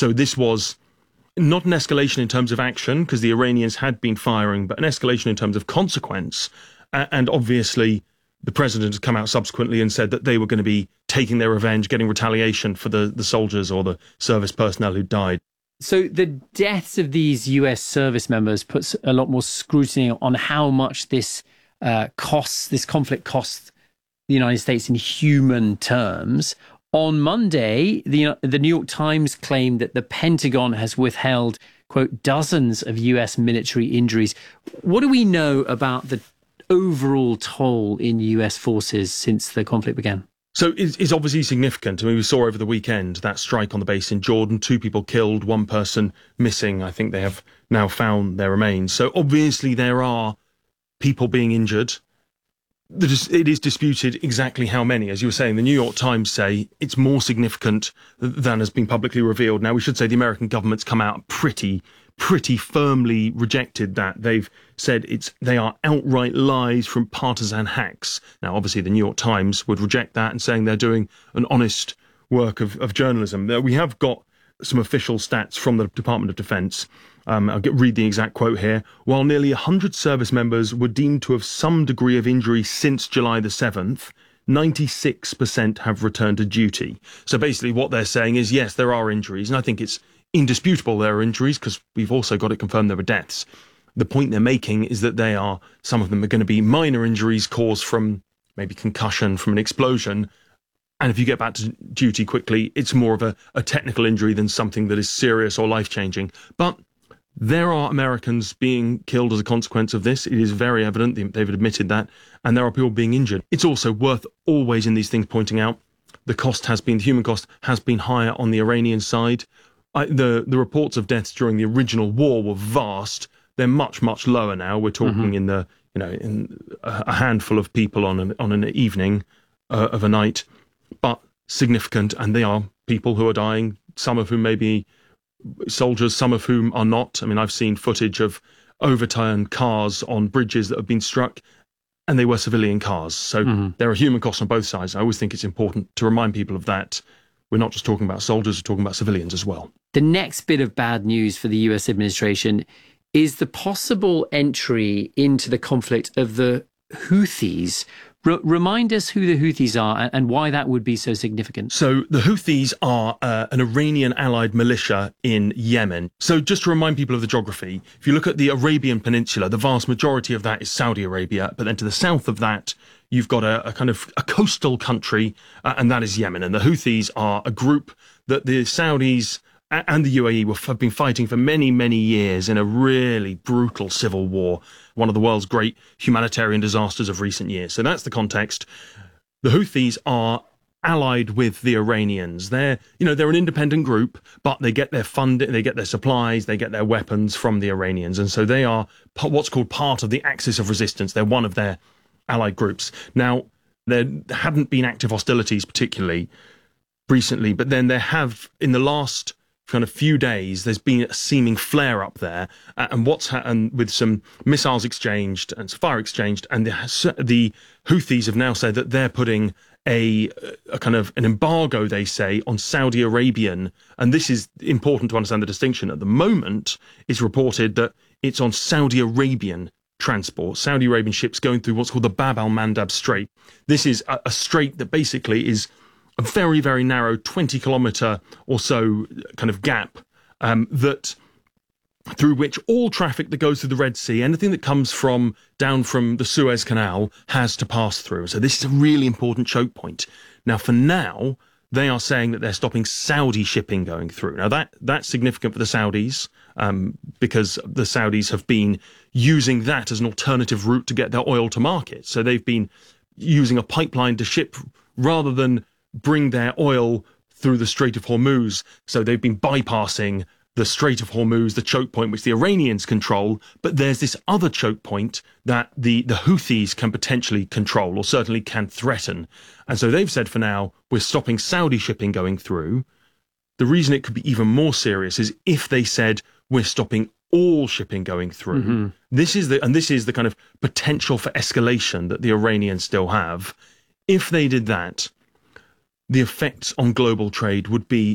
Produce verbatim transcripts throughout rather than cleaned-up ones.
So this was not an escalation in terms of action, because the Iranians had been firing, but an escalation in terms of consequence. And obviously, the president has come out subsequently and said that they were going to be taking their revenge, getting retaliation for the, the soldiers or the service personnel who died. So the deaths of these U S service members puts a lot more scrutiny on how much this uh, costs, this conflict costs the United States in human terms. On Monday, the, the New York Times claimed that the Pentagon has withheld, quote, dozens of U S military injuries. What do we know about the overall toll in U S forces since the conflict began? So it's, it's obviously significant. I mean, we saw over the weekend that strike on the base in Jordan, two people killed, one person missing. I think they have now found their remains. So obviously there are people being injured. It is disputed exactly how many. As you were saying, the New York Times say it's more significant than has been publicly revealed. Now, we should say the American government's come out pretty, pretty firmly rejected that. They've said it's they are outright lies from partisan hacks. Now, obviously, the New York Times would reject that and saying they're doing an honest work of, of journalism. We have got some official stats from the Department of Defense. Um, I'll get, read the exact quote here. While nearly one hundred service members were deemed to have some degree of injury since July the seventh, ninety-six percent have returned to duty. So basically what they're saying is, yes, there are injuries, and I think it's indisputable there are injuries because we've also got it confirmed there were deaths. The point they're making is that they are, some of them are going to be minor injuries caused from maybe concussion from an explosion. And if you get back to duty quickly, it's more of a, a technical injury than something that is serious or life-changing. But there are Americans being killed as a consequence of this. It is very evident. They've admitted that. And there are people being injured. It's also worth always in these things pointing out the cost has been, the human cost has been higher on the Iranian side. I, the, the reports of deaths during the original war were vast. They're much, much lower now. We're talking mm-hmm. in the, you know, in a, a handful of people on an, on an evening uh, of a night, but significant. And they are people who are dying, some of whom may be soldiers, some of whom are not. I mean, I've seen footage of overturned cars on bridges that have been struck, and they were civilian cars. So mm-hmm. there are human costs on both sides. I always think it's important to remind people of that. We're not just talking about soldiers, we're talking about civilians as well. The next bit of bad news for the U S administration is the possible entry into the conflict of the Houthis. R- remind us who the Houthis are and why that would be so significant. So the Houthis are uh, an Iranian allied militia in Yemen. So just to remind people of the geography, if you look at the Arabian Peninsula, the vast majority of that is Saudi Arabia. But then to the south of that, you've got a, a kind of a coastal country, uh, and that is Yemen. And the Houthis are a group that the Saudis and the U A E have been fighting for many, many years in a really brutal civil war, one of the world's great humanitarian disasters of recent years. So that's the context. The Houthis are allied with the Iranians. They're, you know, they're an independent group, but they get their funding, they get their supplies, they get their weapons from the Iranians. And so they are what's called part of the axis of resistance. They're one of their allied groups. Now, there hadn't been active hostilities particularly recently, but then there have, in the last kind of few days, there's been a seeming flare up there, uh, and what's happened with some missiles exchanged and fire exchanged, and the, the Houthis have now said that they're putting a, a kind of an embargo, they say, on Saudi Arabian, and this is important to understand the distinction. At the moment, it's reported that it's on Saudi Arabian transport, Saudi Arabian ships going through what's called the Bab al-Mandab Strait. This is a, a strait that basically is a very, very narrow twenty kilometre or so kind of gap um, that through which all traffic that goes through the Red Sea, anything that comes from down from the Suez Canal, has to pass through. So this is a really important choke point. Now, for now, they are saying that they're stopping Saudi shipping going through. Now, that that's significant for the Saudis um, because the Saudis have been using that as an alternative route to get their oil to market. So they've been using a pipeline to ship rather than bring their oil through the Strait of Hormuz. So they've been bypassing the Strait of Hormuz, the choke point which the Iranians control. But there's this other choke point that the, the Houthis can potentially control, or certainly can threaten. And so they've said for now, we're stopping Saudi shipping going through. The reason it could be even more serious is if they said we're stopping all shipping going through. Mm-hmm. This is the, and this is the kind of potential for escalation that the Iranians still have. If they did that, the effects on global trade would be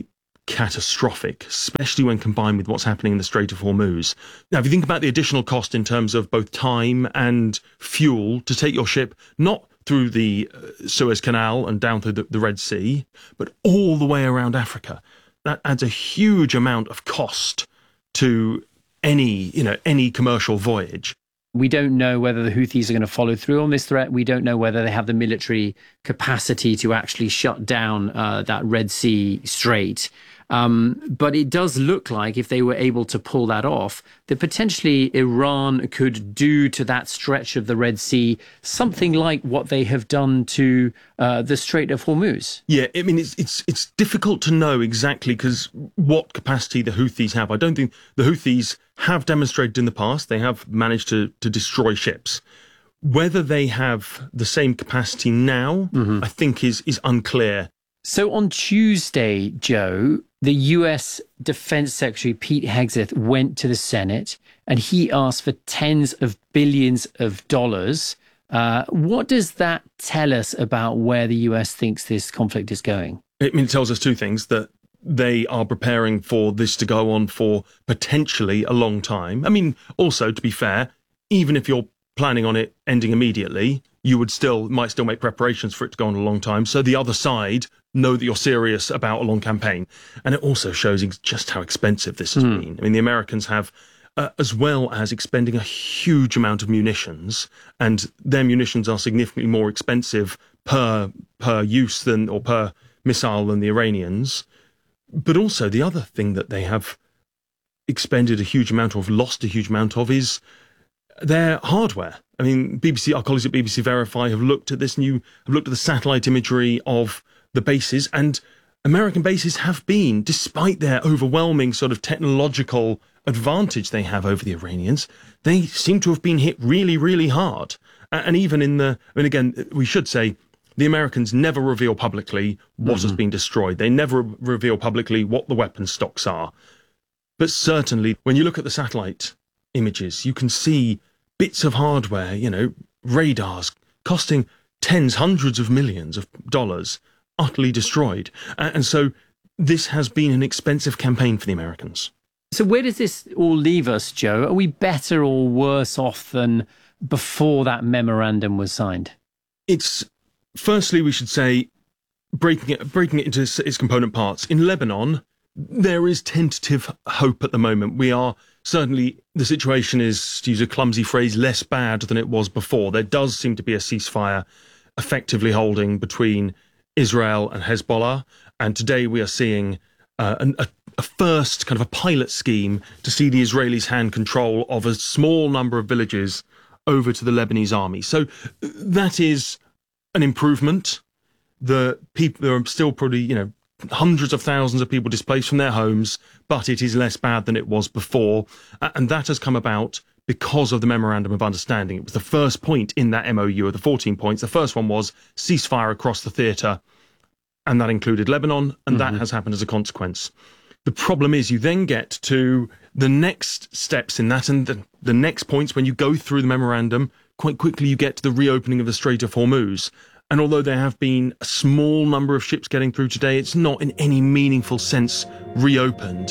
catastrophic, especially when combined with what's happening in the Strait of Hormuz. Now, if you think about the additional cost in terms of both time and fuel to take your ship, not through the Suez Canal and down through the, the Red Sea, but all the way around Africa, that adds a huge amount of cost to any, you know, any commercial voyage. We don't know whether the Houthis are going to follow through on this threat. We don't know whether they have the military capacity to actually shut down uh, that Red Sea Strait. Um, but it does look like if they were able to pull that off, that potentially Iran could do to that stretch of the Red Sea something like what they have done to uh, the Strait of Hormuz. Yeah, I mean, it's it's it's difficult to know exactly because what capacity the Houthis have. I don't think the Houthis have demonstrated in the past. They have managed to to destroy ships. Whether they have the same capacity now, mm-hmm. I think is is unclear. So on Tuesday, Joe, the U S Defense Secretary Pete Hegseth went to the Senate and he asked for tens of billions of dollars. Uh, what does that tell us about where the U S thinks this conflict is going? I mean, it tells us two things, that they are preparing for this to go on for potentially a long time. I mean, also, to be fair, even if you're planning on it ending immediately, you would still might still make preparations for it to go on a long time. So the other side know that you're serious about a long campaign. And it also shows just how expensive this has mm. been. I mean, the Americans have, uh, as well as expending a huge amount of munitions, and their munitions are significantly more expensive per per use than, or per missile than the Iranians. But also the other thing that they have expended a huge amount of, lost a huge amount of, is their hardware. I mean, B B C, our colleagues at B B C Verify have looked at this new, have looked at the satellite imagery of the bases, and American bases have been, despite their overwhelming sort of technological advantage they have over the Iranians, they seem to have been hit really, really hard. And even in the, I mean, again, we should say, the Americans never reveal publicly what mm-hmm. has been destroyed. They never reveal publicly what the weapon stocks are. But certainly, when you look at the satellite images, you can see bits of hardware, you know, radars costing tens, hundreds of millions of dollars, utterly destroyed. And so this has been an expensive campaign for the Americans. So where does this all leave us, Joe? Are we better or worse off than before that memorandum was signed? It's, firstly, we should say, breaking it, breaking it into its component parts. In Lebanon, there is tentative hope at the moment. We are certainly, the situation is, to use a clumsy phrase, less bad than it was before. There does seem to be a ceasefire effectively holding between Israel and Hezbollah. And today we are seeing uh, an, a, a first kind of a pilot scheme to see the Israelis hand control of a small number of villages over to the Lebanese army. So that is an improvement. The people, there are still probably, you know, hundreds of thousands of people displaced from their homes, but it is less bad than it was before. And that has come about because of the Memorandum of Understanding. It was the first point in that M O U of the fourteen points. The first one was ceasefire across the theatre, and that included Lebanon, and mm-hmm. that has happened as a consequence. The problem is you then get to the next steps in that, and the, the next points when you go through the memorandum, quite quickly you get to the reopening of the Strait of Hormuz. And although there have been a small number of ships getting through today, it's not in any meaningful sense reopened.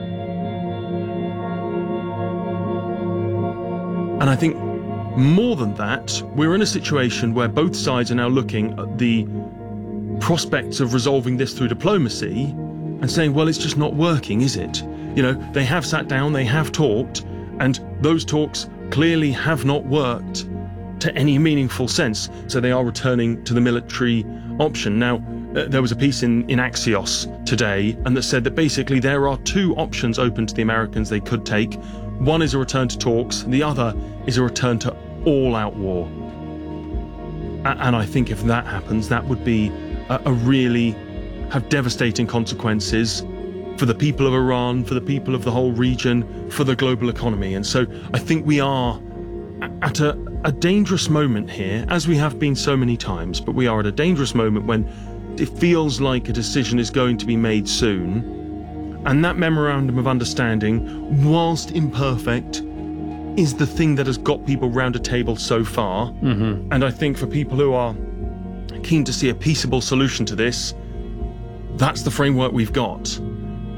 And I think more than that, we're in a situation where both sides are now looking at the prospects of resolving this through diplomacy and saying, well, it's just not working, is it? You know, they have sat down, they have talked, and those talks clearly have not worked to any meaningful sense. So they are returning to the military option. Now, uh, there was a piece in, in Axios today, and that said that basically there are two options open to the Americans they could take. One is a return to talks, and the other is a return to all-out war. A- and I think if that happens, that would be a, a really have devastating consequences for the people of Iran, for the people of the whole region, for the global economy. And so I think we are at a, a dangerous moment here, as we have been so many times, but we are at a dangerous moment when it feels like a decision is going to be made soon. And that Memorandum of Understanding, whilst imperfect, is the thing that has got people round a table so far. Mm-hmm. And I think for people who are keen to see a peaceable solution to this, that's the framework we've got.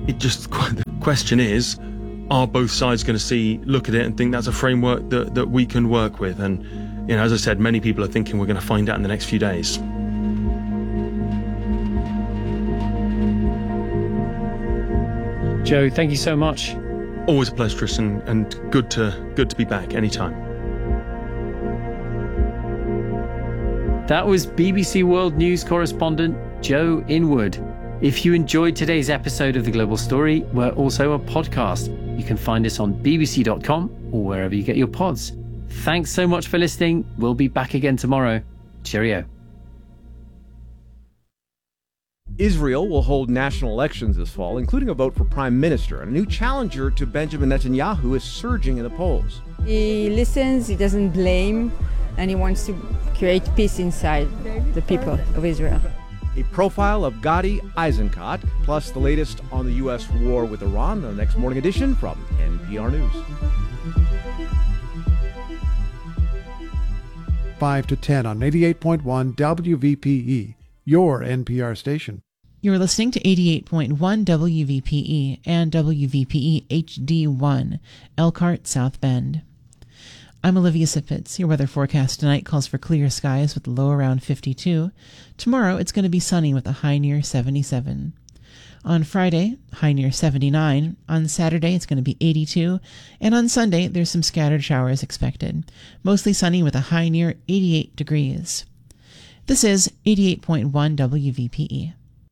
it just, the question is, are both sides going to see, look at it and think that's a framework that, that we can work with? And, you know, as I said, many people are thinking we're going to find out in the next few days. Joe, thank you so much. Always a pleasure, Tristan, and good to good to be back anytime. That was B B C World News correspondent Joe Inwood. If you enjoyed today's episode of The Global Story, we're also a podcast. You can find us on b b c dot com or wherever you get your pods. Thanks so much for listening. We'll be back again tomorrow. Cheerio. Israel will hold national elections this fall, including a vote for prime minister. And a new challenger to Benjamin Netanyahu is surging in the polls. He listens, he doesn't blame, and he wants to create peace inside the people of Israel. A profile of Gadi Eisenkot, plus the latest on the U S war with Iran, the next morning edition from N P R News. five to ten on eighty-eight point one W V P E, your N P R station. You're listening to eighty-eight point one W V P E and W V P E H D one, Elkhart, South Bend. I'm Olivia Sipitz. Your weather forecast tonight calls for clear skies with a low around fifty-two. Tomorrow it's going to be sunny with a high near seventy-seven. On Friday, high near seventy-nine. On Saturday, it's going to be eighty-two. And on Sunday, there's some scattered showers expected. Mostly sunny with a high near eighty-eight degrees. This is eighty-eight point one W V P E.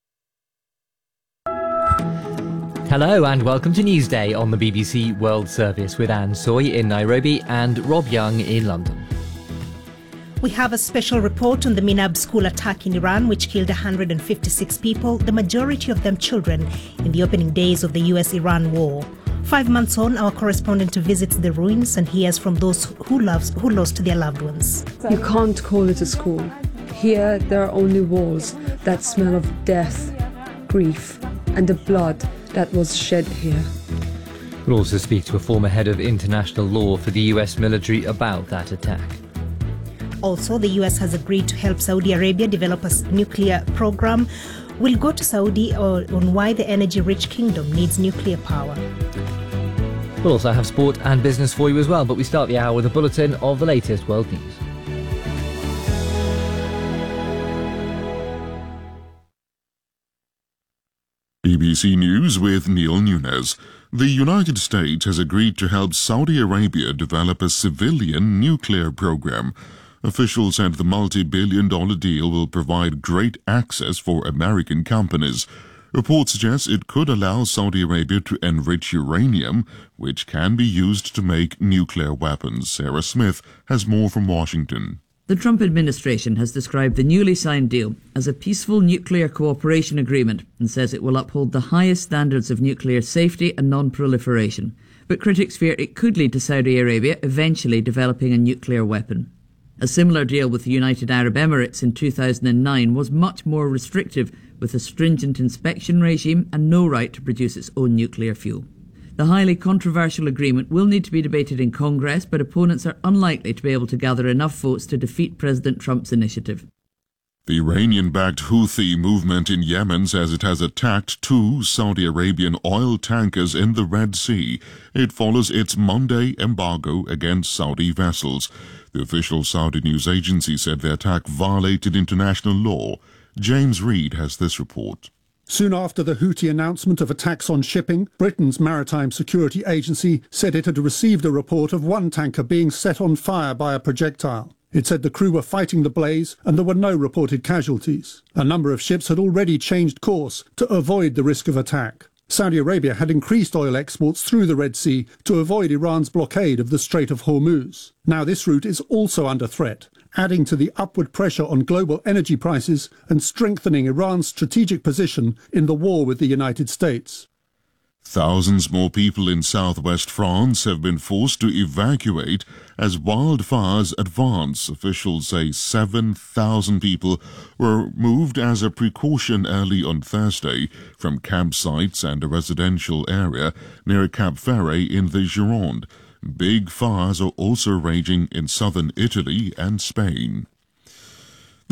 Hello and welcome to Newsday on the B B C World Service with Anne Soy in Nairobi and Rob Young in London. We have a special report on the Minab school attack in Iran, which killed one hundred fifty-six people, the majority of them children, in the opening days of the U S Iran war. Five months on, our correspondent visits the ruins and hears from those who, loves, who lost their loved ones. You can't call it a school. Here, there are only walls that smell of death, grief, and the blood that was shed here. We'll also speak to a former head of international law for the U S military about that attack. Also, the U S has agreed to help Saudi Arabia develop a nuclear program. We'll go to Saudi on why the energy-rich kingdom needs nuclear power. We'll also have sport and business for you as well, but we start the hour with a bulletin of the latest world news. B B C News with Neil Nunes. The United States has agreed to help Saudi Arabia develop a civilian nuclear program. Officials said the multi-billion dollar deal will provide great access for American companies. Reports suggest it could allow Saudi Arabia to enrich uranium, which can be used to make nuclear weapons. Sarah Smith has more from Washington. The Trump administration has described the newly signed deal as a peaceful nuclear cooperation agreement and says it will uphold the highest standards of nuclear safety and non-proliferation. But critics fear it could lead to Saudi Arabia eventually developing a nuclear weapon. A similar deal with the United Arab Emirates in two thousand nine was much more restrictive, with a stringent inspection regime and no right to produce its own nuclear fuel. The highly controversial agreement will need to be debated in Congress, but opponents are unlikely to be able to gather enough votes to defeat President Trump's initiative. The Iranian-backed Houthi movement in Yemen says it has attacked two Saudi Arabian oil tankers in the Red Sea. It follows its Monday embargo against Saudi vessels. The official Saudi news agency said the attack violated international law. James Reid has this report. Soon after the Houthi announcement of attacks on shipping, Britain's Maritime Security Agency said it had received a report of one tanker being set on fire by a projectile. It said the crew were fighting the blaze and there were no reported casualties. A number of ships had already changed course to avoid the risk of attack. Saudi Arabia had increased oil exports through the Red Sea to avoid Iran's blockade of the Strait of Hormuz. Now this route is also under threat, adding to the upward pressure on global energy prices and strengthening Iran's strategic position in the war with the United States. Thousands more people in southwest France have been forced to evacuate as wildfires advance. Officials say seven thousand people were moved as a precaution early on Thursday from campsites and a residential area near Cap Ferret in the Gironde. Big fires are also raging in southern Italy and Spain.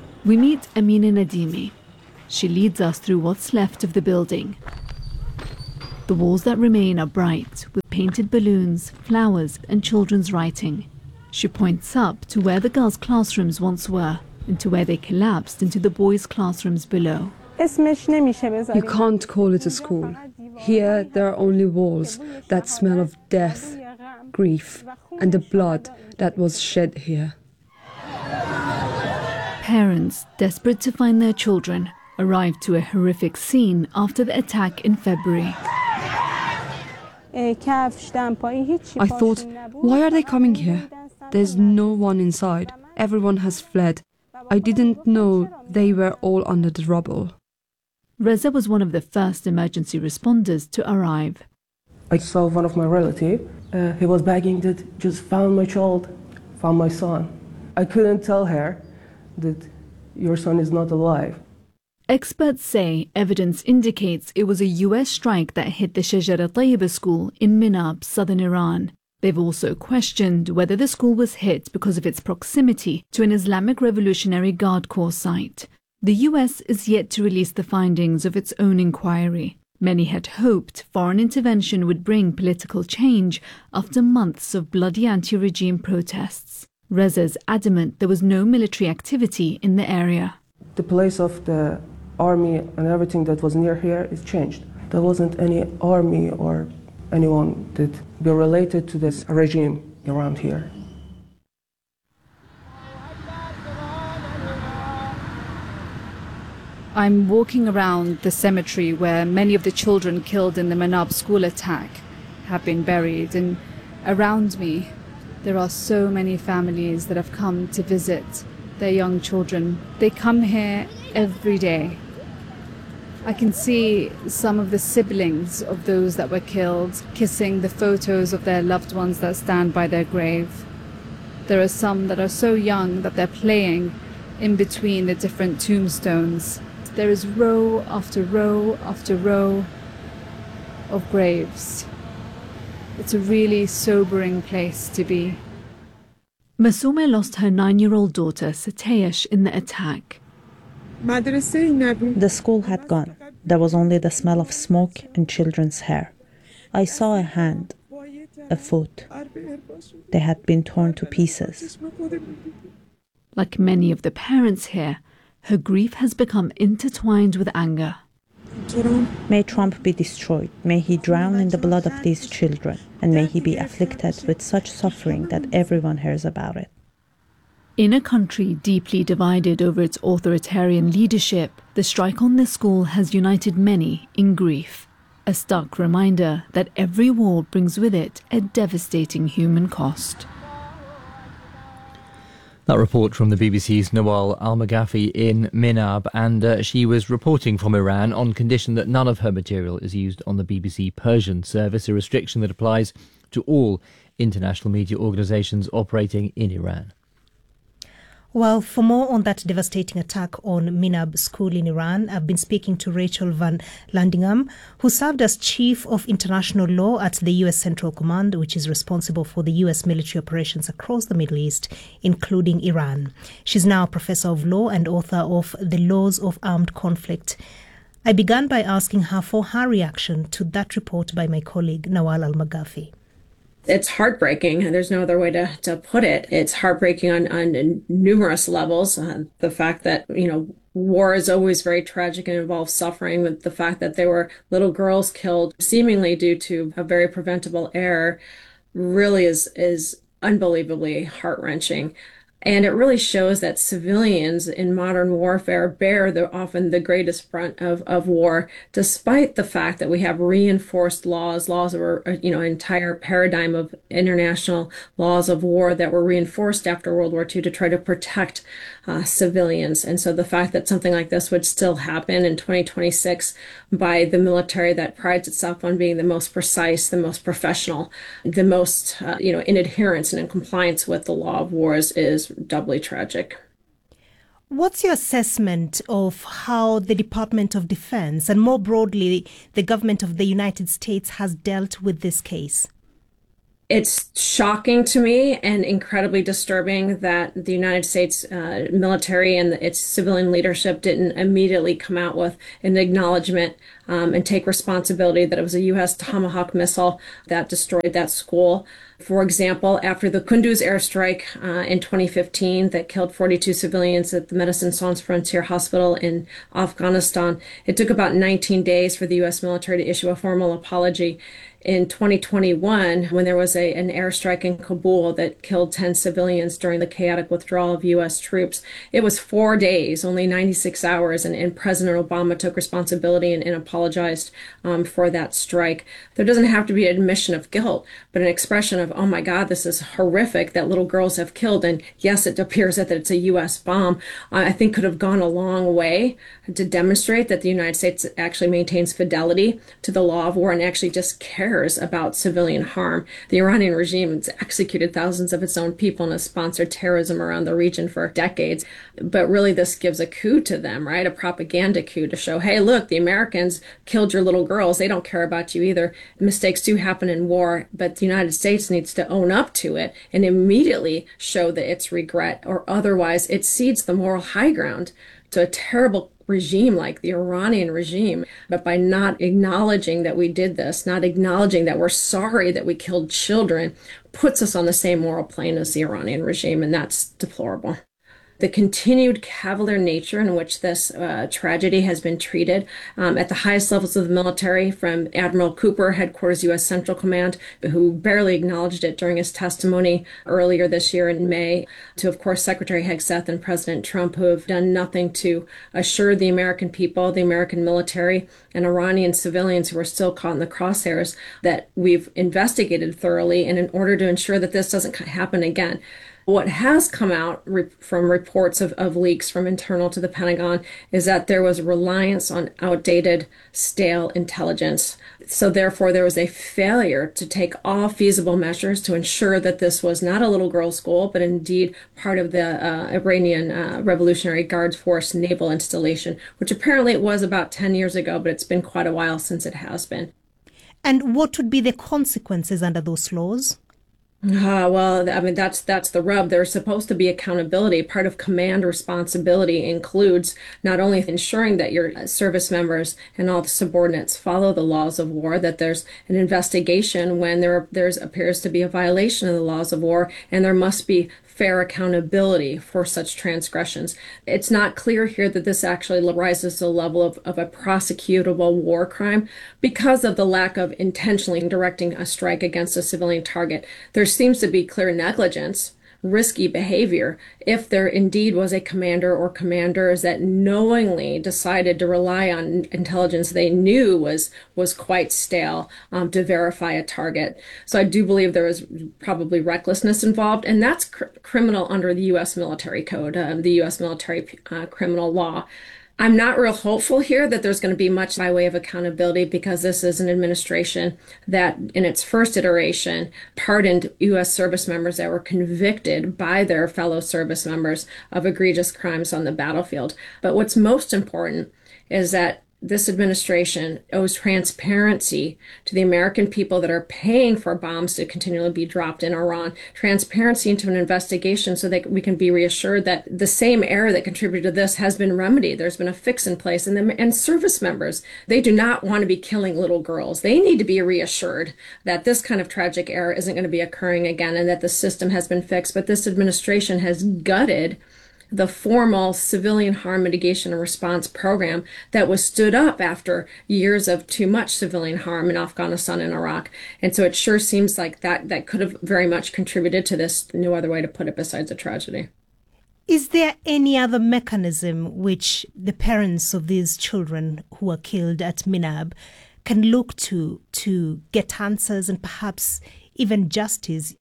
We meet Amina Nadimi. She leads us through what's left of the building. The walls that remain are bright, with painted balloons, flowers, and children's writing. She points up to where the girls' classrooms once were, and to where they collapsed into the boys' classrooms below. You can't call it a school. Here there are only walls that smell of death, grief, and the blood that was shed here. Parents, desperate to find their children, arrived to a horrific scene after the attack in February. I thought, why are they coming here? There's no one inside. Everyone has fled. I didn't know they were all under the rubble. Reza was one of the first emergency responders to arrive. I saw one of my relatives. Uh, he was begging that just found my child, found my son. I couldn't tell her that your son is not alive. Experts say evidence indicates it was a U S strike that hit the Shajara Tayyiba school in Minab, southern Iran. They've also questioned whether the school was hit because of its proximity to an Islamic Revolutionary Guard Corps site. The U S is yet to release the findings of its own inquiry. Many had hoped foreign intervention would bring political change after months of bloody anti-regime protests. Reza's adamant there was no military activity in the area. The place of the army and everything that was near here is changed. There wasn't any army or anyone that be related to this regime around here. I'm walking around the cemetery where many of the children killed in the Manab school attack have been buried, and around me there are so many families that have come to visit their young children. They come here every day. I can see some of the siblings of those that were killed kissing the photos of their loved ones that stand by their grave. There are some that are so young that they're playing in between the different tombstones. There is row after row after row of graves. It's a really sobering place to be. Masume lost her nine-year-old daughter, Sateyesh, in the attack. The school had gone. There was only the smell of smoke and children's hair. I saw a hand, a foot. They had been torn to pieces. Like many of the parents here, her grief has become intertwined with anger. May Trump be destroyed. May he drown in the blood of these children. And may he be afflicted with such suffering that everyone hears about it. In a country deeply divided over its authoritarian leadership, the strike on this school has united many in grief. A stark reminder that every war brings with it a devastating human cost. That report from the B B C's Nawal Al-Maghafi in Minab, and uh, she was reporting from Iran on condition that none of her material is used on the B B C Persian service, a restriction that applies to all international media organisations operating in Iran. Well, for more on that devastating attack on Minab School in Iran, I've been speaking to Rachel Van Landingham, who served as Chief of International Law at the U S Central Command, which is responsible for the U S military operations across the Middle East, including Iran. She's now a professor of law and author of The Laws of Armed Conflict. I began by asking her for her reaction to that report by my colleague Nawal Al-Maghafi. It's heartbreaking. There's no other way to, to put it. It's heartbreaking on, on numerous levels. Uh, the fact that, you know, war is always very tragic and involves suffering. With the fact that there were little girls killed seemingly due to a very preventable error really is, is unbelievably heart-wrenching. And it really shows that civilians in modern warfare bear the, often the greatest brunt of, of war, despite the fact that we have reinforced laws, laws of, you know, entire paradigm of international laws of war that were reinforced after World War Two to try to protect uh, civilians. And so the fact that something like this would still happen in twenty twenty-six by the military that prides itself on being the most precise, the most professional, the most, uh, you know, in adherence and in compliance with the law of wars is doubly tragic. What's your assessment of how the Department of Defense and more broadly the government of the United States has dealt with this case? It's shocking to me and incredibly disturbing that the United States uh, military and its civilian leadership didn't immediately come out with an acknowledgement um, and take responsibility that it was a U S Tomahawk missile that destroyed that school. For example, after the Kunduz airstrike uh, in twenty fifteen that killed forty-two civilians at the Médecins Sans Frontières hospital in Afghanistan, it took about nineteen days for the U S military to issue a formal apology. In twenty twenty-one, when there was a, an airstrike in Kabul that killed ten civilians during the chaotic withdrawal of U S troops, it was four days, only ninety-six hours, and, and President Obama took responsibility and, and apologized um, for that strike. There doesn't have to be an admission of guilt, but an expression of, oh my God, this is horrific that little girls have killed, and yes, it appears that it's a U S bomb, uh, I think could have gone a long way to demonstrate that the United States actually maintains fidelity to the law of war and actually just cares about civilian harm. The Iranian regime has executed thousands of its own people and has sponsored terrorism around the region for decades. But really this gives a coup to them, right? A propaganda coup to show, hey, look, the Americans killed your little girls. They don't care about you either. Mistakes do happen in war, but the United States needs to own up to it and immediately show that it's regret, or otherwise it cedes the moral high ground to a terrible regime like the Iranian regime. But by not acknowledging that we did this, not acknowledging that we're sorry that we killed children, puts us on the same moral plane as the Iranian regime, and that's deplorable. The continued cavalier nature in which this uh, tragedy has been treated um, at the highest levels of the military, from Admiral Cooper, headquarters U S Central Command, who barely acknowledged it during his testimony earlier this year in May, to, of course, Secretary Hegseth and President Trump, who have done nothing to assure the American people, the American military, and Iranian civilians who are still caught in the crosshairs that we've investigated thoroughly, and in order to ensure that this doesn't happen again. What has come out re- from reports of, of leaks from internal to the Pentagon is that there was reliance on outdated, stale intelligence. So therefore, there was a failure to take all feasible measures to ensure that this was not a little girls' school, but indeed part of the uh, Iranian uh, Revolutionary Guard Force naval installation, which apparently it was about ten years ago, but it's been quite a while since it has been. And what would be the consequences under those laws? Uh, well, I mean, that's that's the rub. There's supposed to be accountability. Part of command responsibility includes not only ensuring that your service members and all the subordinates follow the laws of war, that there's an investigation when there there's appears to be a violation of the laws of war, and there must be fair accountability for such transgressions. It's not clear here that this actually rises to the level of, of a prosecutable war crime because of the lack of intentionally directing a strike against a civilian target. There seems to be clear negligence, risky behavior, if there indeed was a commander or commanders that knowingly decided to rely on intelligence they knew was was quite stale um, to verify a target. So I do believe there was probably recklessness involved, and that's cr- criminal under the U S military code, uh, the U S military uh, criminal law. I'm not real hopeful here that there's going to be much by way of accountability, because this is an administration that in its first iteration pardoned U S service members that were convicted by their fellow service members of egregious crimes on the battlefield. But what's most important is that this administration owes transparency to the American people that are paying for bombs to continually be dropped in Iran, transparency into an investigation so that we can be reassured that the same error that contributed to this has been remedied. There's been a fix in place. And, the, and service members, they do not want to be killing little girls. They need to be reassured that this kind of tragic error isn't going to be occurring again and that the system has been fixed. But this administration has gutted the formal civilian harm mitigation and response program that was stood up after years of too much civilian harm in Afghanistan and Iraq. And so it sure seems like that, that could have very much contributed to this, no other way to put it besides a tragedy. Is there any other mechanism which the parents of these children who were killed at Minab can look to to get answers and perhaps even justice?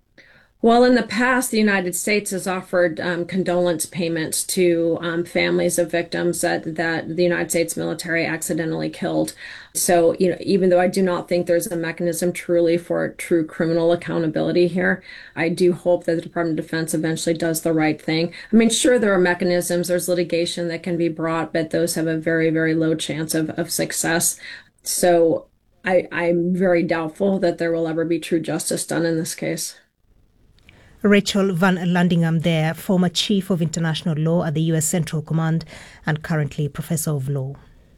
Well, in the past, the United States has offered um, condolence payments to um, families of victims that, that the United States military accidentally killed. So, you know, even though I do not think there's a mechanism truly for true criminal accountability here, I do hope that the Department of Defense eventually does the right thing. I mean, sure, there are mechanisms, there's litigation that can be brought, but those have a very, very low chance of, of success. So I, I'm very doubtful that there will ever be true justice done in this case. Rachel Van Landingham there, former Chief of International Law at the U S Central Command and currently Professor of Law.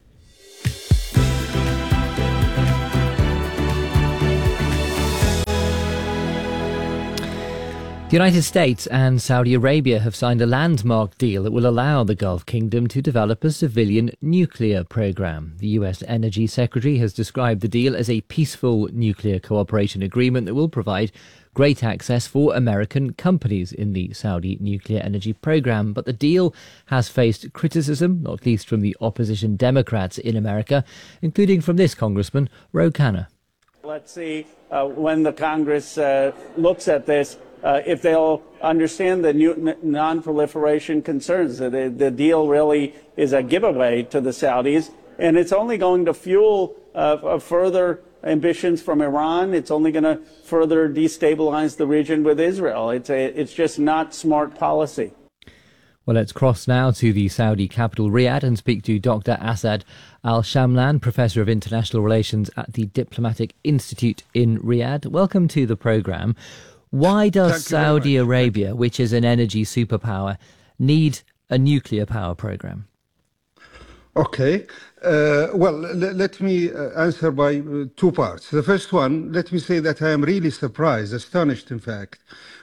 The United States and Saudi Arabia have signed a landmark deal that will allow the Gulf Kingdom to develop a civilian nuclear program. The U S Energy Secretary has described the deal as a peaceful nuclear cooperation agreement that will provide great access for American companies in the Saudi nuclear energy program. But the deal has faced criticism, not least from the opposition Democrats in America, including from this Congressman, Ro Khanna. Let's see uh, when the Congress uh, looks at this, Uh, if they'll understand the new non-proliferation concerns. The, the deal really is a giveaway to the Saudis, and it's only going to fuel uh, further ambitions from Iran. It's only going to further destabilize the region with Israel. It's, a, it's just not smart policy. Well, let's cross now to the Saudi capital, Riyadh, and speak to Doctor Asad Al-Shamlan, Professor of International Relations at the Diplomatic Institute in Riyadh. Welcome to the programme. Why does Saudi Arabia, which is an energy superpower, need a nuclear power program? Okay. Uh, well, l- let me answer by uh, two parts. The first one, let me say that I am really surprised, astonished, in fact,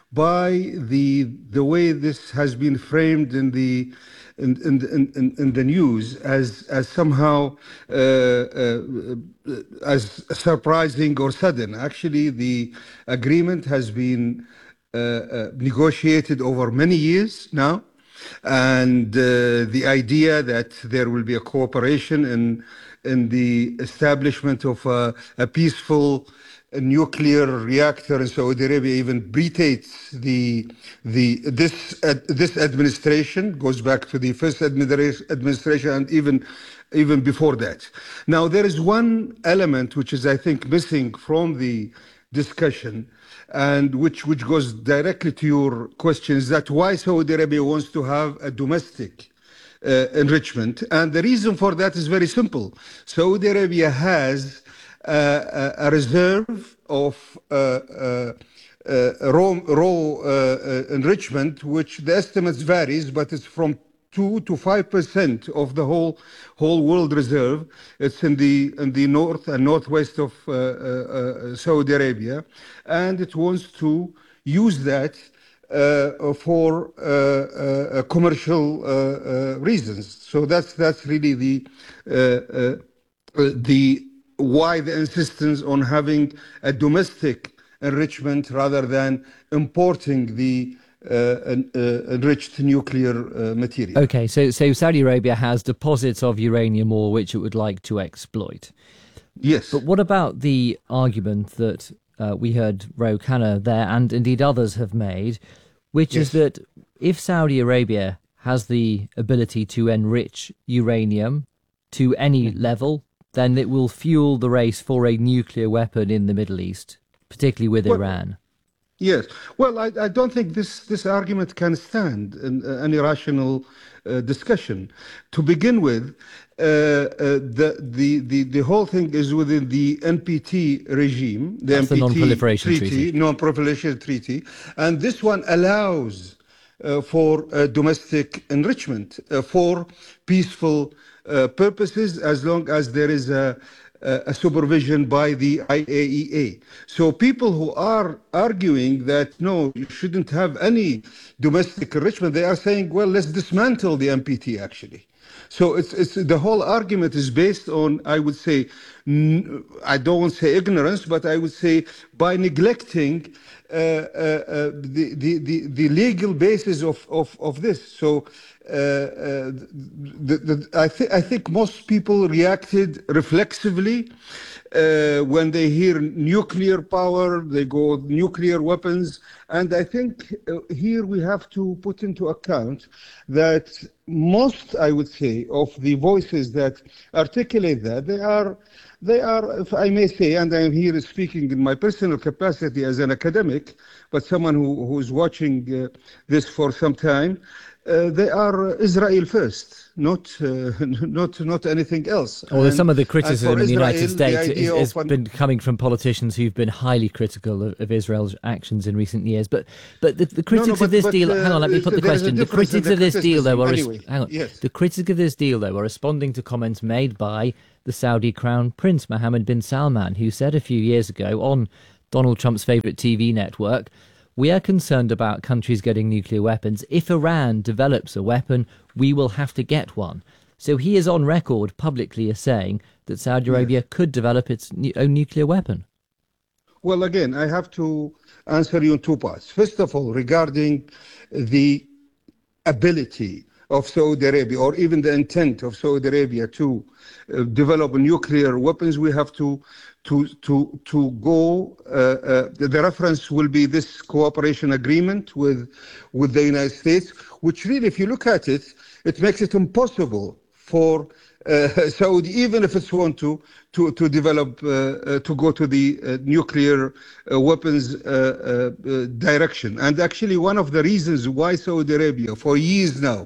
by the the way this has been framed in the in in in, in the news as as somehow uh, uh, as surprising or sudden. Actually, the agreement has been uh, uh, negotiated over many years now, and uh, the idea that there will be a cooperation in in the establishment of a, a peaceful a nuclear reactor in Saudi Arabia even predates the the this uh, this administration, goes back to the first administra- administration and even even before that. Now there is one element which is, I think, missing from the discussion, and which which goes directly to your question, is that why Saudi Arabia wants to have a domestic uh, enrichment, and the reason for that is very simple. Saudi Arabia has Uh, a reserve of uh, uh, uh, raw, raw uh, uh, enrichment, which the estimates varies, but it's from two to five percent of the whole whole world reserve. It's in the in the north and northwest of uh, uh, Saudi Arabia, and it wants to use that uh, for uh, uh, commercial uh, uh, reasons. So that's that's really the uh, uh, the why the insistence on having a domestic enrichment rather than importing the uh, uh, enriched nuclear uh, material. Okay, so so Saudi Arabia has deposits of uranium ore which it would like to exploit. Yes. But what about the argument that uh, we heard Ro Khanna there, and indeed others have made, which yes. is that if Saudi Arabia has the ability to enrich uranium to any mm-hmm. level, then it will fuel the race for a nuclear weapon in the Middle East, particularly with well, Iran. Yes. Well, I, I don't think this, this argument can stand in uh, any rational uh, discussion. To begin with, uh, uh, the, the, the, the whole thing is within the N P T regime, the That's N P T the Non-Proliferation Treaty, Treaty. Non-Proliferation Treaty, and this one allows uh, for uh, domestic enrichment, uh, for peaceful Uh, purposes, as long as there is a, a supervision by the I A E A. So people who are arguing that, no, you shouldn't have any domestic enrichment, they are saying, well, let's dismantle the N P T, actually. So it's, it's the whole argument is based on, I would say, n- I don't want to say ignorance, but I would say by neglecting uh, uh, uh, the, the, the, the legal basis of, of, of this. So Uh, uh, the, the, I, th- I think most people reacted reflexively uh, when they hear nuclear power, they go nuclear weapons. And I think uh, here we have to put into account that most, I would say, of the voices that articulate that, they are, they are, if I may say, and I'm here speaking in my personal capacity as an academic, but someone who, who's watching uh, this for some time, uh, they are Israel first, not uh, not not anything else. Although And- some of the and criticism for in the United Israel, the States idea is, has of an- been coming from politicians who've been highly critical of, of Israel's actions in recent years. But but the, the critics No, no, but- of this but, deal, uh, hang on, let me put the there is a question. The difference in critics the of this deal, though, are criticism res- anyway. hang on. Yes. The critics of this deal, though, are responding to comments made by the Saudi Crown Prince Mohammed bin Salman, who said a few years ago on Donald Trump's favourite T V network, "We are concerned about countries getting nuclear weapons. If Iran develops a weapon, we will have to get one." So he is on record publicly as saying that Saudi Arabia could develop its nu- own nuclear weapon. Well, again, I have to answer you in two parts. First of all, regarding the ability of Saudi Arabia, or even the intent of Saudi Arabia to uh, develop nuclear weapons, we have to to to to go. Uh, uh, the, the reference will be this cooperation agreement with with the United States, which really, if you look at it, it makes it impossible for uh, Saudi, even if it's want to, to, to develop, uh, uh, to go to the uh, nuclear uh, weapons uh, uh, uh, direction. And actually, one of the reasons why Saudi Arabia, for years now,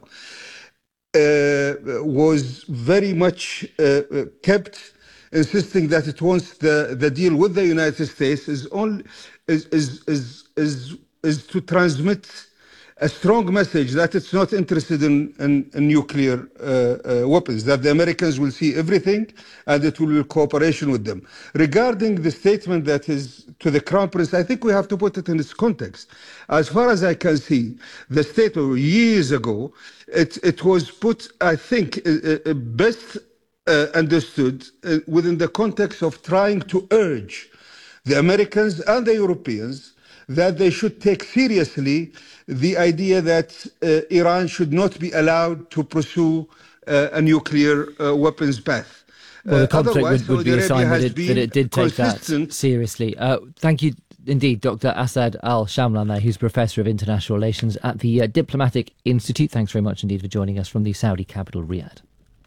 uh, was very much uh, uh, kept insisting that it wants the, the deal with the United States is only is is is is, is to transmit a strong message that it's not interested in, in, in nuclear uh, uh, weapons, that the Americans will see everything and it will be cooperation with them. Regarding the statement that is to the Crown Prince, I think we have to put it in its context. As far as I can see, the statement years ago, it, it was put, I think, uh, uh, best uh, understood uh, within the context of trying to urge the Americans and the Europeans that they should take seriously the idea that uh, Iran should not be allowed to pursue uh, a nuclear uh, weapons path. Well, the conflict Otherwise, would, would be Saudi a sign Arabia that has it, that it did been take that consistent. seriously. Uh, thank you indeed, Doctor Asad Al-Shamlan there, who's Professor of International Relations at the uh, Diplomatic Institute. Thanks very much indeed for joining us from the Saudi capital, Riyadh.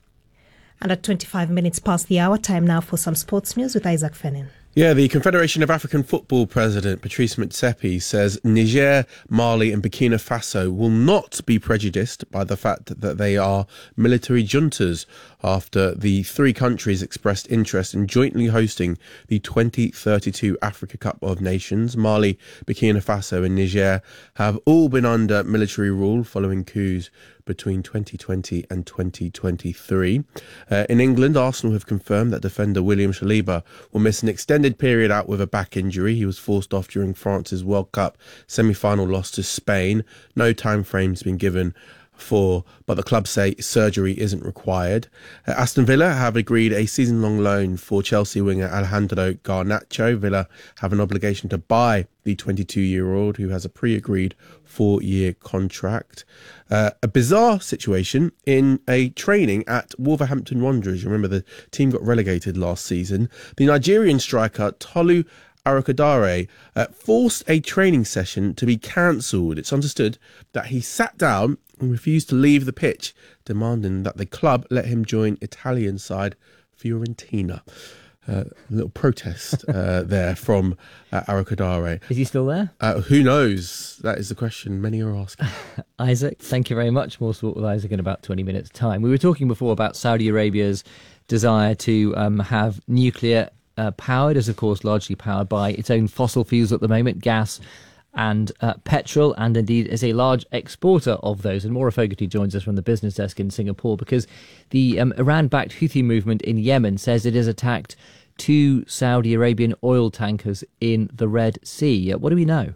And at twenty-five minutes past the hour, time now for some sports news with Isaac Fenin. Yeah, the Confederation of African Football President Patrice Motsepe says Niger, Mali and Burkina Faso will not be prejudiced by the fact that they are military juntas after the three countries expressed interest in jointly hosting the twenty thirty-two Africa Cup of Nations. Mali, Burkina Faso and Niger have all been under military rule following coups between twenty twenty and twenty twenty-three. Uh, in England, Arsenal have confirmed that defender William Saliba will miss an extended period out with a back injury. He was forced off during France's World Cup semi-final loss to Spain. No time frame's been given for, but the club say surgery isn't required. Uh, Aston Villa have agreed a season-long loan for Chelsea winger Alejandro Garnacho. Villa have an obligation to buy the twenty-two-year-old who has a pre-agreed four-year contract. Uh, a bizarre situation in a training at Wolverhampton Wanderers. You remember the team got relegated last season. The Nigerian striker Tolu Arokodare uh, forced a training session to be cancelled. It's understood that he sat down and refused to leave the pitch, demanding that the club let him join Italian side Fiorentina. Uh, a little protest uh, there from uh, Arokodare. Is he still there? Uh, who knows? That is the question many are asking. Isaac, thank you very much. More sport with Isaac in about twenty minutes' time. We were talking before about Saudi Arabia's desire to um, have nuclear uh, powered, as of course largely powered by its own fossil fuels at the moment, gas and uh, petrol, and indeed is a large exporter of those. And Maura Fogarty joins us from the business desk in Singapore because the um, Iran-backed Houthi movement in Yemen says it has attacked two Saudi Arabian oil tankers in the Red Sea. Uh, what do we know?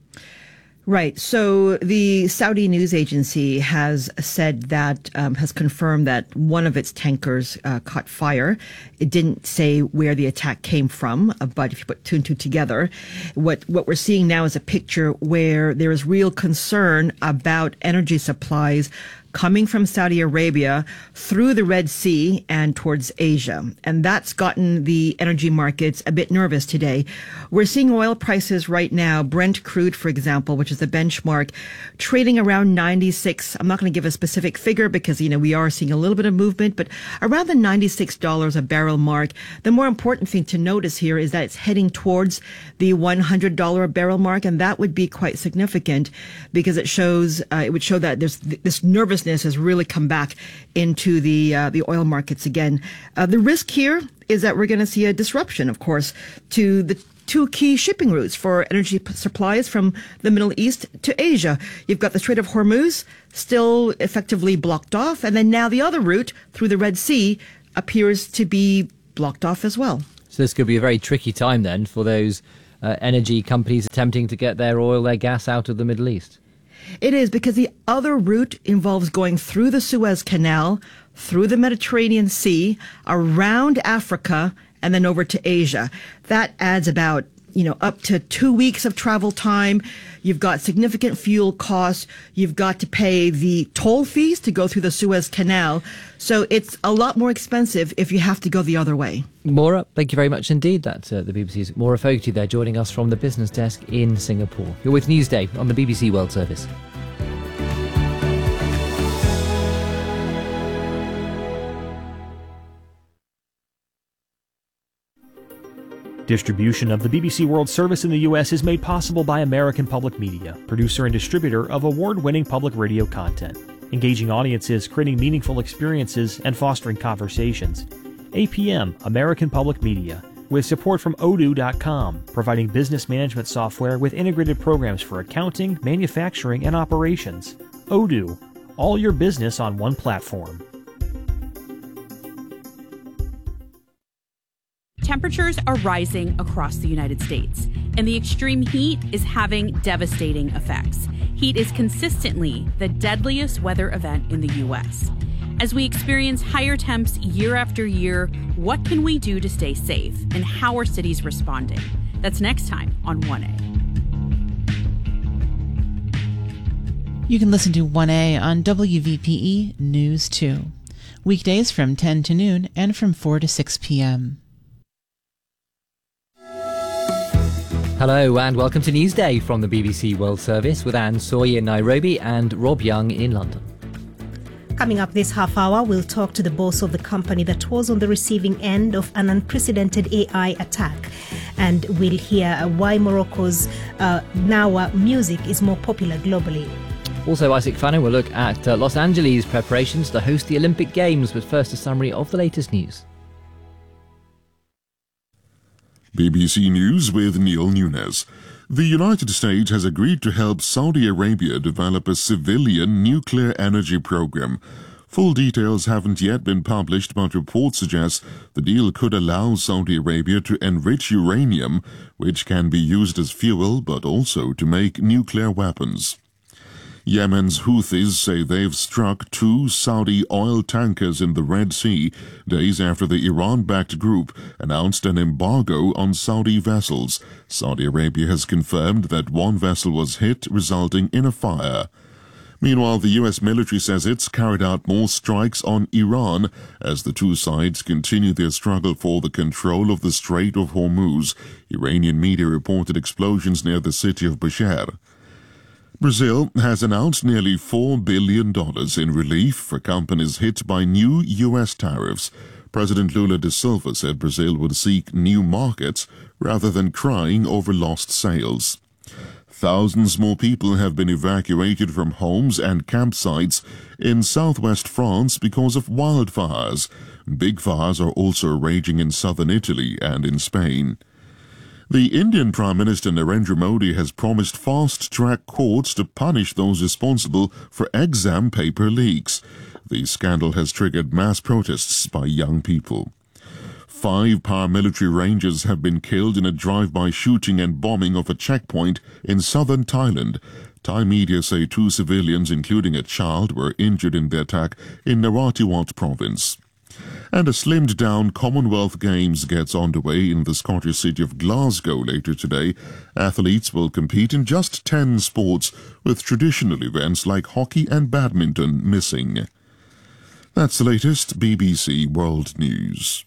Right. So the Saudi news agency has said that, um, has confirmed that one of its tankers uh, caught fire. It didn't say where the attack came from, uh, but if you put two and two together, what, what we're seeing now is a picture where there is real concern about energy supplies coming from Saudi Arabia through the Red Sea and towards Asia. And that's gotten the energy markets a bit nervous today. We're seeing oil prices right now, Brent crude, for example, which is the benchmark, trading around ninety-six. I'm not going to give a specific figure because, you know, we are seeing a little bit of movement, but around the ninety-six dollars a barrel mark. The more important thing to notice here is that it's heading towards the one hundred dollars a barrel mark, and that would be quite significant because it shows, uh, it would show that there's th- this nervousness has really come back into the uh, the oil markets again. Uh, the risk here is that we're going to see a disruption, of course, to the two key shipping routes for energy p- supplies from the Middle East to Asia. You've got the Strait of Hormuz still effectively blocked off, and then now the other route through the Red Sea appears to be blocked off as well. So this could be a very tricky time then for those uh, energy companies attempting to get their oil, their gas out of the Middle East. It is, because the other route involves going through the Suez Canal, through the Mediterranean Sea, around Africa, and then over to Asia. That adds about, you know, up to two weeks of travel time. You've got significant fuel costs. You've got to pay the toll fees to go through the Suez Canal. So it's a lot more expensive if you have to go the other way. Maura, thank you very much indeed. That's uh, the B B C's Maura Fogarty there joining us from the business desk in Singapore. You're with Newsday on the B B C World Service. Distribution of the B B C World Service in the U S is made possible by American Public Media, producer and distributor of award-winning public radio content, engaging audiences, creating meaningful experiences, and fostering conversations. A P M, American Public Media, with support from odoo dot com, providing business management software with integrated programs for accounting, manufacturing, and operations. Odoo, all your business on one platform. Temperatures are rising across the United States, and the extreme heat is having devastating effects. Heat is consistently the deadliest weather event in the U S. As we experience higher temps year after year, what can we do to stay safe, and how are cities responding? That's next time on one A. You can listen to one A on W V P E News two. Weekdays from ten to noon and from four to six p.m. Hello and welcome to Newsday from the B B C World Service with Anne Sawyer in Nairobi and Rob Young in London. Coming up this half hour, we'll talk to the boss of the company that was on the receiving end of an unprecedented A I attack. And we'll hear why Morocco's uh, Nawa music is more popular globally. Also, Isaac Fanning will look at uh, Los Angeles' preparations to host the Olympic Games, but first a summary of the latest news. B B C News with Neil Nunes. The United States has agreed to help Saudi Arabia develop a civilian nuclear energy program. Full details haven't yet been published, but reports suggest the deal could allow Saudi Arabia to enrich uranium, which can be used as fuel, but also to make nuclear weapons. Yemen's Houthis say they've struck two Saudi oil tankers in the Red Sea days after the Iran-backed group announced an embargo on Saudi vessels. Saudi Arabia has confirmed that one vessel was hit, resulting in a fire. Meanwhile, the U S military says it's carried out more strikes on Iran as the two sides continue their struggle for the control of the Strait of Hormuz. Iranian media reported explosions near the city of Bushehr. Brazil has announced nearly four billion dollars in relief for companies hit by new U S tariffs. President Lula da Silva said Brazil would seek new markets rather than crying over lost sales. Thousands more people have been evacuated from homes and campsites in southwest France because of wildfires. Big fires are also raging in southern Italy and in Spain. The Indian Prime Minister Narendra Modi has promised fast-track courts to punish those responsible for exam paper leaks. The scandal has triggered mass protests by young people. Five paramilitary rangers have been killed in a drive-by shooting and bombing of a checkpoint in southern Thailand. Thai media say two civilians, including a child, were injured in the attack in Narathiwat province. And a slimmed-down Commonwealth Games gets underway in the Scottish city of Glasgow later today. Athletes will compete in just ten sports, with traditional events like hockey and badminton missing. That's the latest B B C World News.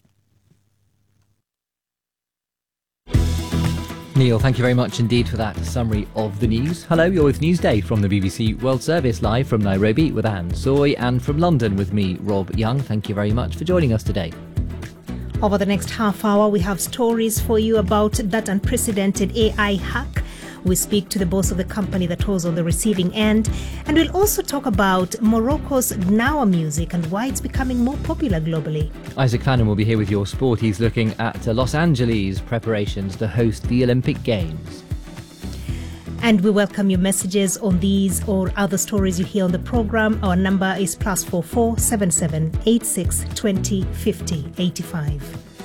Neil, thank you very much indeed for that summary of the news. Hello, you're with Newsday from the B B C World Service, live from Nairobi with Anne Soy, and from London with me, Rob Young. Thank you very much for joining us today. Over the next half hour, we have stories for you about that unprecedented A I hack. We speak to the boss of the company that was on the receiving end. And we'll also talk about Morocco's Gnawa music and why it's becoming more popular globally. Isaac Fannin will be here with your sport. He's looking at Los Angeles preparations to host the Olympic Games. And we welcome your messages on these or other stories you hear on the programme. Our number is plus four four seven seven eight six twenty fifty eighty-five.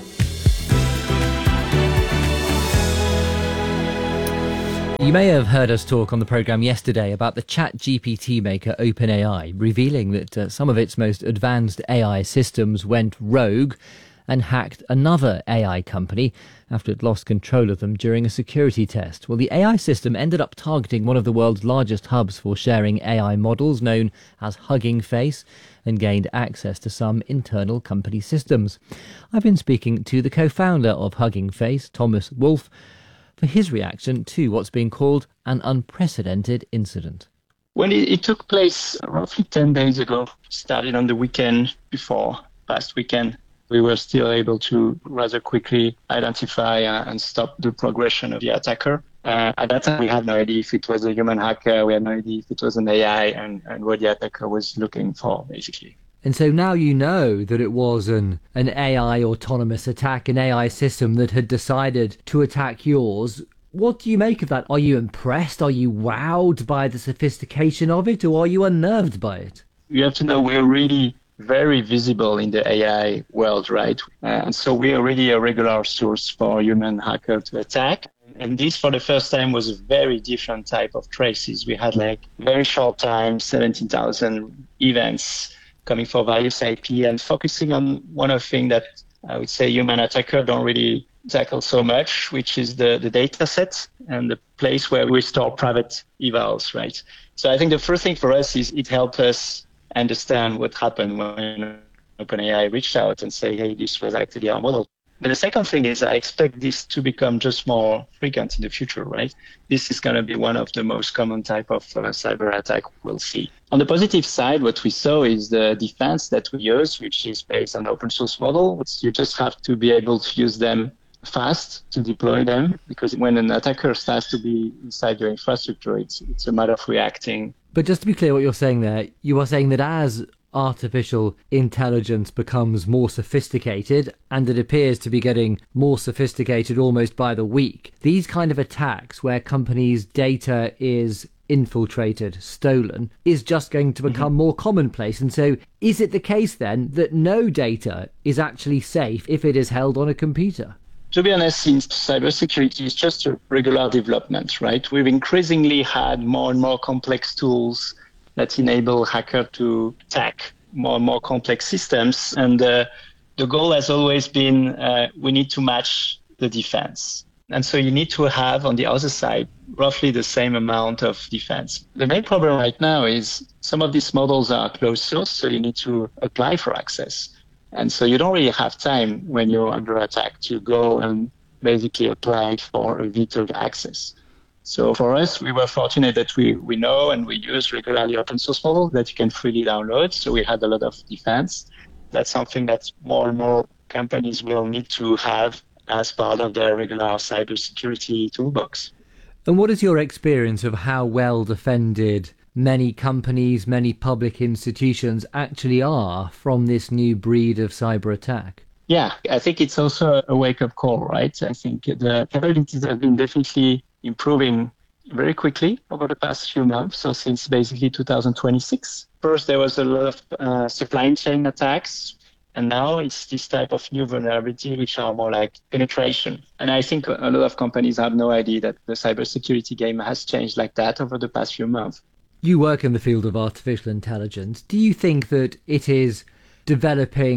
You may have heard us talk on the programme yesterday about the ChatGPT maker OpenAI, revealing that uh, some of its most advanced A I systems went rogue and hacked another A I company after it lost control of them during a security test. Well, the A I system ended up targeting one of the world's largest hubs for sharing A I models, known as Hugging Face, and gained access to some internal company systems. I've been speaking to the co-founder of Hugging Face, Thomas Wolfe, for his reaction to what's being called an unprecedented incident. Well, it, it took place roughly ten days ago, started on the weekend before last weekend. We were still able to rather quickly identify uh, and stop the progression of the attacker. Uh, at that time, we had no idea if it was a human hacker, we had no idea if it was an A I, and, and what the attacker was looking for, basically. And so now you know that it was an, an A I autonomous attack, an A I system that had decided to attack yours. What do you make of that? Are you impressed? Are you wowed by the sophistication of it, or are you unnerved by it? You have to know we're really very visible in the A I world, right? Uh, and so we're already a regular source for human hacker to attack. And this, for the first time, was a very different type of traces. We had like very short time, seventeen thousand events coming for various I P, and focusing on one of the things that I would say human attacker don't really tackle so much, which is the, the data set and the place where we store private evals, right? So I think the first thing for us is it helped us understand what happened when OpenAI reached out and say, hey, this was actually our model. But the second thing is I expect this to become just more frequent in the future, right? This is going to be one of the most common type of uh, cyber attack we'll see. On the positive side, what we saw is the defense that we use, which is based on open source model. You just have to be able to use them fast to deploy them, because when an attacker starts to be inside your infrastructure, it's, it's a matter of reacting. But just to be clear what you're saying there, you are saying that as artificial intelligence becomes more sophisticated, and it appears to be getting more sophisticated almost by the week, these kind of attacks where companies' data is infiltrated, stolen, is just going to become mm-hmm. more commonplace. And so is it the case then that no data is actually safe if it is held on a computer? To be honest, since cybersecurity is just a regular development, right? We've increasingly had more and more complex tools that enable hackers to attack more and more complex systems. And uh, the goal has always been uh, we need to match the defense. And so you need to have, on the other side, roughly the same amount of defense. The main problem right now is some of these models are closed source, so you need to apply for access. And so you don't really have time when you're under attack to go and basically apply for a vetoed access. So for us, we were fortunate that we, we know and we use regularly open source models that you can freely download. So we had a lot of defense. That's something that more and more companies will need to have as part of their regular cybersecurity toolbox. And what is your experience of how well defended many companies, many public institutions actually are from this new breed of cyber attack? Yeah, I think it's also a wake-up call, right? I think the capabilities have been definitely improving very quickly over the past few months, so since basically two thousand twenty-six. First, there was a lot of uh, supply chain attacks, and now it's this type of new vulnerability, which are more like penetration. And I think a lot of companies have no idea that the cybersecurity game has changed like that over the past few months. You work in the field of artificial intelligence. Do you think that it is developing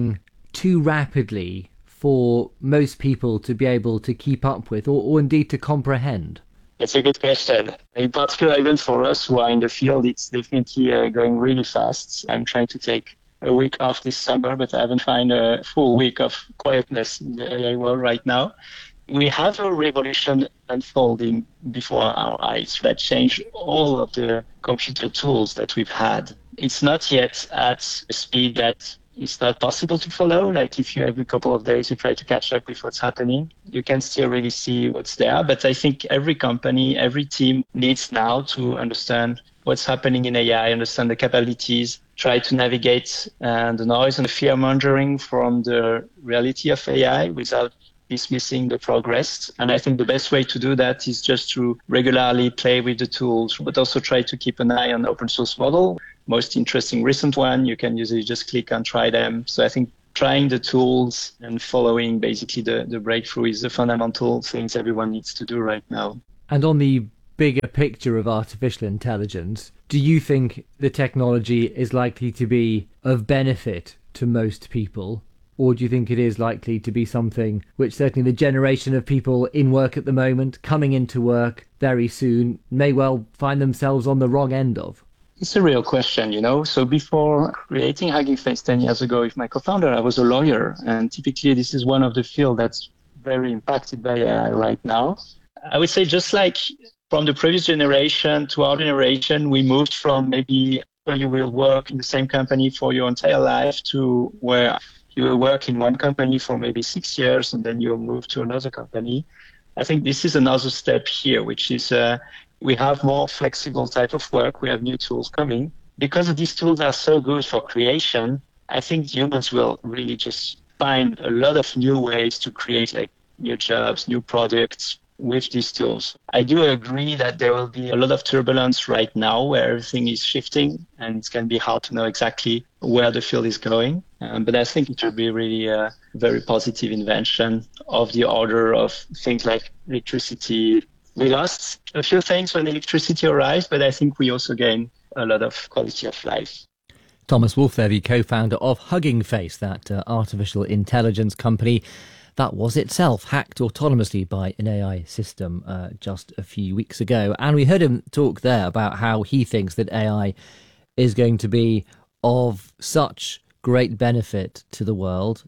too rapidly for most people to be able to keep up with, or, or indeed to comprehend? It's a good question. In particular, even for us who are in the field, it's definitely uh, going really fast. I'm trying to take a week off this summer, but I haven't found a full week of quietness in the A I world right now. We have a revolution unfolding before our eyes that changed all of the computer tools that we've had. It's not yet at a speed that it's not possible to follow. Like if you every couple of days you try to catch up with what's happening, you can still really see what's there. But I think every company, every team needs now to understand what's happening in A I, understand the capabilities, try to navigate uh, the noise and the fear mongering from the reality of A I without dismissing the progress. And I think the best way to do that is just to regularly play with the tools, but also try to keep an eye on the open source model. Most interesting recent one, you can usually just click and try them. So I think trying the tools and following basically the, the breakthrough is the fundamental things everyone needs to do right now. And on the bigger picture of artificial intelligence, do you think the technology is likely to be of benefit to most people? Or do you think it is likely to be something which certainly the generation of people in work at the moment, coming into work very soon, may well find themselves on the wrong end of? It's a real question, you know. So before creating Hugging Face ten years ago with my co-founder, I was a lawyer. And typically this is one of the fields that's very impacted by A I right now. I would say just like from the previous generation to our generation, we moved from maybe where you will work in the same company for your entire life to where you will work in one company for maybe six years and then you'll move to another company. I think this is another step here, which is uh, we have more flexible type of work. We have new tools coming. Because these tools are so good for creation, I think humans will really just find a lot of new ways to create like new jobs, new products with these tools. I do agree that there will be a lot of turbulence right now where everything is shifting and it's going to be hard to know exactly where the field is going. Um, but I think it will be really a very positive invention of the order of things like electricity. We lost a few things when electricity arrived, but I think we also gained a lot of quality of life. Thomas Wolfe there, the co-founder of Hugging Face, that uh, artificial intelligence company that was itself hacked autonomously by an A I system uh, just a few weeks ago. And we heard him talk there about how he thinks that A I is going to be of such great benefit to the world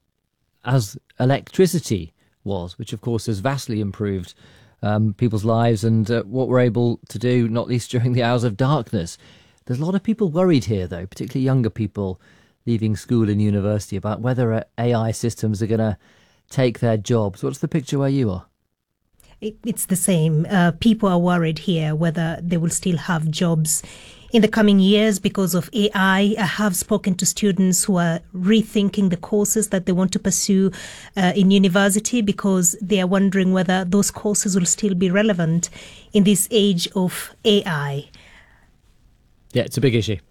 as electricity was, which of course has vastly improved um, people's lives and uh, what we're able to do, not least during the hours of darkness. There's a lot of people worried here, though, particularly younger people leaving school and university, about whether A I systems are going to take their jobs. What's the picture where you are? It, it's the same. Uh, people are worried here whether they will still have jobs in the coming years because of A I. I have spoken to students who are rethinking the courses that they want to pursue uh, in university because they are wondering whether those courses will still be relevant in this age of A I. Yeah, it's a big issue.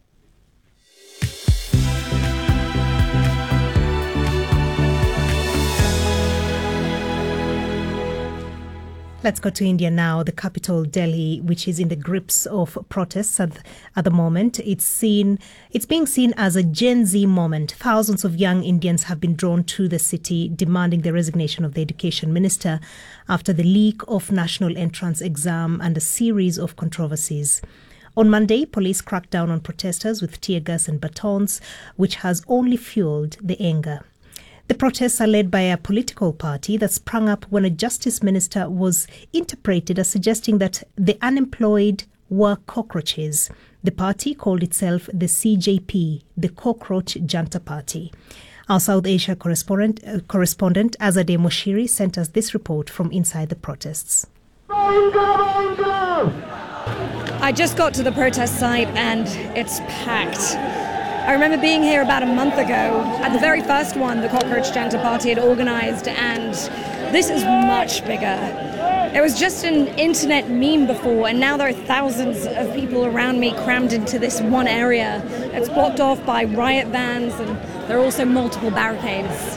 Let's go to India now, the capital Delhi, which is in the grips of protests at, at the moment. It's seen, it's being seen as a Gen Z moment. Thousands of young Indians have been drawn to the city, demanding the resignation of the education minister after the leak of national entrance exam and a series of controversies. On Monday, police cracked down on protesters with tear gas and batons, which has only fueled the anger. The protests are led by a political party that sprang up when a justice minister was interpreted as suggesting that the unemployed were cockroaches. The party called itself the C J P, the Cockroach Janta Party. Our South Asia correspondent, uh, correspondent Azadeh Moshiri sent us this report from inside the protests. I just got to the protest site and it's packed. I remember being here about a month ago at the very first one the Cockroach Janta Party had organised, and this is much bigger. It was just an internet meme before, and now there are thousands of people around me crammed into this one area. It's blocked off by riot vans, and there are also multiple barricades.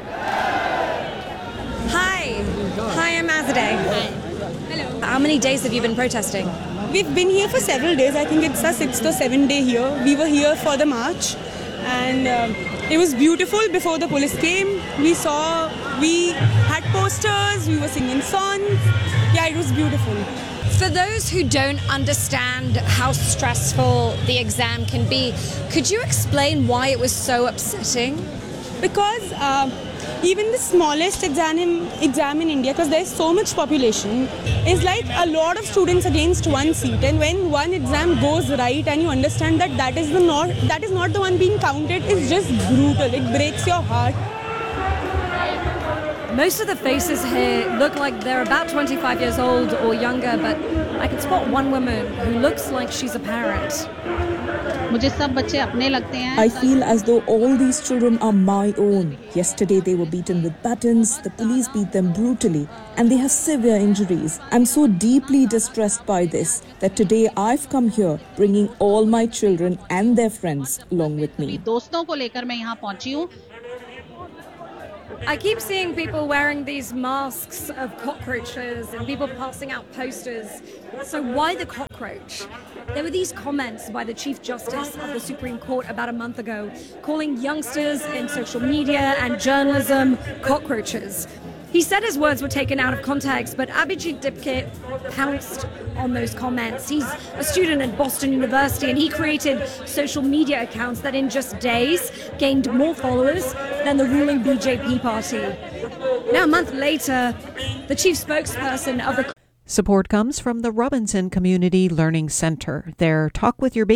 Hi. Hi, I'm Azadeh. Hi. Hello. How many days have you been protesting? We've been here for several days. I think it's our sixth or seventh day here. We were here for the march, and uh, It was beautiful before the police came. We saw, we had posters, we were singing songs. Yeah, it was beautiful. For those who don't understand how stressful the exam can be, could you explain why it was so upsetting? Because uh, even the smallest exam in, exam in India, because there's so much population, is like a lot of students against one seat. And when one exam goes right and you understand that that is, the not, that is not the one being counted, it's just brutal. It breaks your heart. Most of the faces here look like they're about twenty-five years old or younger, but I can spot one woman who looks like she's a parent. I feel as though all these children are my own. Yesterday they were beaten with batons, the police beat them brutally, and they have severe injuries. I'm so deeply distressed by this that today I've come here bringing all my children and their friends along with me. I keep seeing people wearing these masks of cockroaches and people passing out posters. So why the cockroach? There were these comments by the Chief Justice of the Supreme Court about a month ago, calling youngsters in social media and journalism cockroaches. He said his words were taken out of context, but Abhijit Dipke pounced on those comments. He's a student at Boston University, and he created social media accounts that in just days gained more followers than the ruling B J P party. Now, a month later, the chief spokesperson of the Support comes from the Robinson Community Learning Center. Their Talk with Your Baby